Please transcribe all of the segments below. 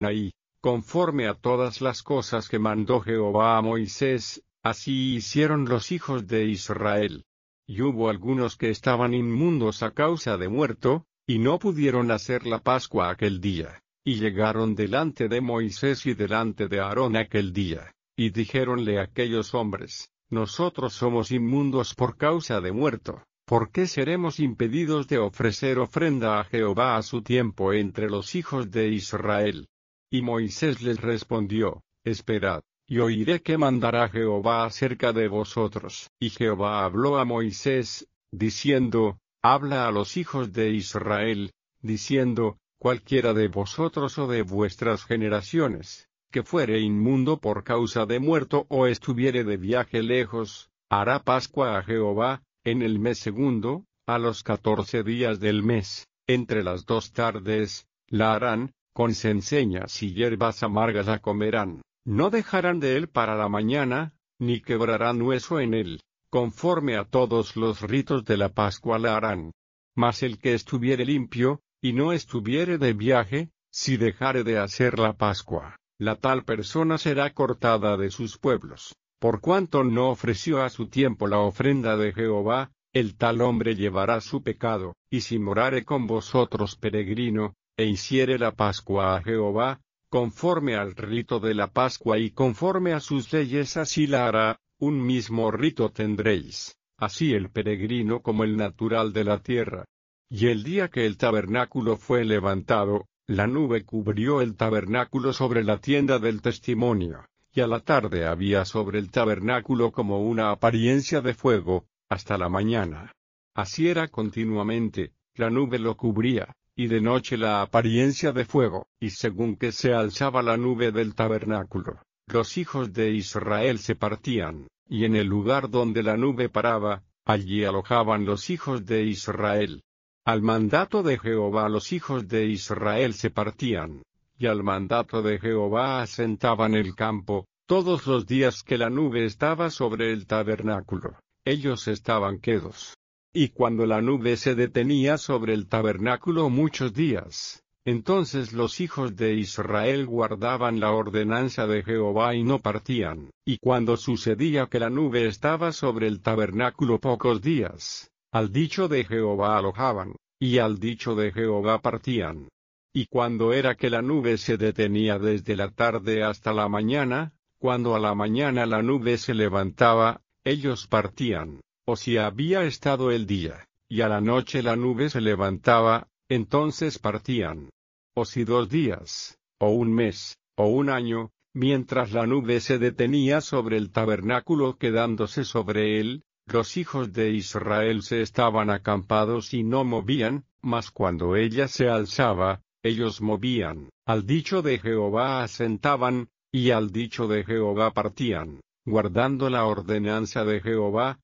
Sinaí, conforme a todas las cosas que mandó Jehová a Moisés, así hicieron los hijos de Israel. Y hubo algunos que estaban inmundos a causa de muerto, y no pudieron hacer la Pascua aquel día, y llegaron delante de Moisés y delante de Aarón aquel día, y dijéronle aquellos hombres: nosotros somos inmundos por causa de muerto, ¿por qué seremos impedidos de ofrecer ofrenda a Jehová a su tiempo entre los hijos de Israel? Y Moisés les respondió: esperad, y oiré qué mandará Jehová acerca de vosotros. Y Jehová habló a Moisés, diciendo: habla a los hijos de Israel, diciendo: cualquiera de vosotros o de vuestras generaciones, que fuere inmundo por causa de muerto o estuviere de viaje lejos, hará Pascua a Jehová, en el mes segundo, a los 14 días del mes, entre las 2 tardes, la harán, con cenceñas y hierbas amargas la comerán, no dejarán de él para la mañana, ni quebrarán hueso en él, conforme a todos los ritos de la Pascua la harán. Mas el que estuviere limpio, y no estuviere de viaje, si dejare de hacer la Pascua, la tal persona será cortada de sus pueblos, por cuanto no ofreció a su tiempo la ofrenda de Jehová, el tal hombre llevará su pecado. Y si morare con vosotros peregrino, e hiciere la Pascua a Jehová, conforme al rito de la Pascua y conforme a sus leyes así la hará, un mismo rito tendréis, así el peregrino como el natural de la tierra. Y el día que el tabernáculo fue levantado, la nube cubrió el tabernáculo sobre la tienda del testimonio, y a la tarde había sobre el tabernáculo como una apariencia de fuego, hasta la mañana. Así era continuamente, la nube lo cubría, y de noche la apariencia de fuego, y según que se alzaba la nube del tabernáculo, los hijos de Israel se partían, y en el lugar donde la nube paraba, allí alojaban los hijos de Israel. Al mandato de Jehová los hijos de Israel se partían, y al mandato de Jehová asentaban el campo, todos los días que la nube estaba sobre el tabernáculo, ellos estaban quedos. Y cuando la nube se detenía sobre el tabernáculo muchos días, entonces los hijos de Israel guardaban la ordenanza de Jehová y no partían. Y cuando sucedía que la nube estaba sobre el tabernáculo pocos días, al dicho de Jehová alojaban, y al dicho de Jehová partían. Y cuando era que la nube se detenía desde la tarde hasta la mañana, cuando a la mañana la nube se levantaba, ellos partían. O si había estado el día, y a la noche la nube se levantaba, entonces partían. O si 2 días, o un mes, o un año, mientras la nube se detenía sobre el tabernáculo quedándose sobre él, los hijos de Israel se estaban acampados y no movían, mas cuando ella se alzaba, ellos movían, al dicho de Jehová asentaban, y al dicho de Jehová partían, guardando la ordenanza de Jehová.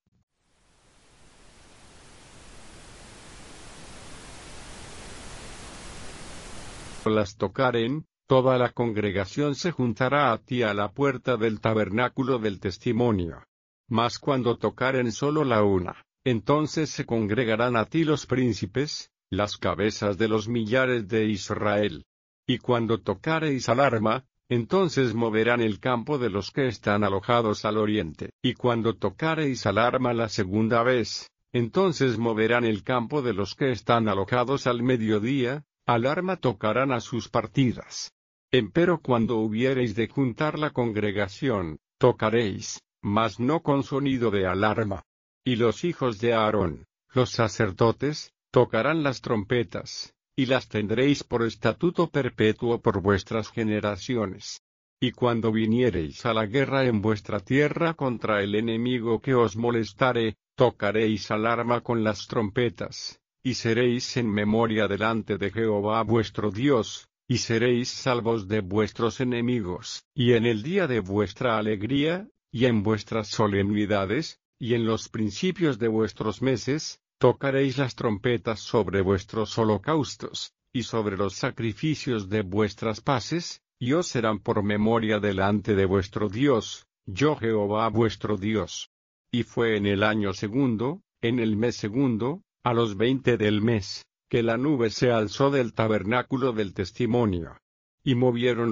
Las tocaren, toda la congregación se juntará a ti a la puerta del tabernáculo del testimonio. Mas cuando tocaren solo la una, entonces se congregarán a ti los príncipes, las cabezas de los millares de Israel. Y cuando tocareis alarma, entonces moverán el campo de los que están alojados al oriente. Y cuando tocareis alarma la segunda vez, entonces moverán el campo de los que están alojados al mediodía, alarma tocarán a sus partidas. Empero cuando hubiereis de juntar la congregación, tocaréis, mas no con sonido de alarma. Y los hijos de Aarón, los sacerdotes, tocarán las trompetas, y las tendréis por estatuto perpetuo por vuestras generaciones. Y cuando viniereis a la guerra en vuestra tierra contra el enemigo que os molestare, tocaréis alarma con las trompetas, y seréis en memoria delante de Jehová vuestro Dios, y seréis salvos de vuestros enemigos. Y en el día de vuestra alegría, y en vuestras solemnidades, y en los principios de vuestros meses, tocaréis las trompetas sobre vuestros holocaustos, y sobre los sacrificios de vuestras paces, y os serán por memoria delante de vuestro Dios, yo Jehová vuestro Dios. Y fue en el año segundo, en el mes segundo, a los 20 del mes, que la nube se alzó del tabernáculo del testimonio. Y movieron